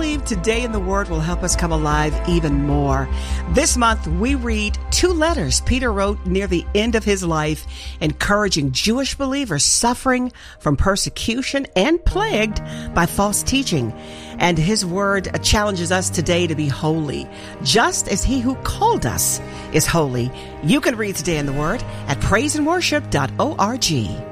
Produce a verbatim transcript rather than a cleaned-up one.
believe Today in the Word will help us come alive even more. This month, we read two letters Peter wrote near the end of his life, encouraging Jewish believers suffering from persecution and plagued by false teaching. And his word challenges us today to be holy, just as he who called us is holy. You can read Today in the Word at praise and worship dot org.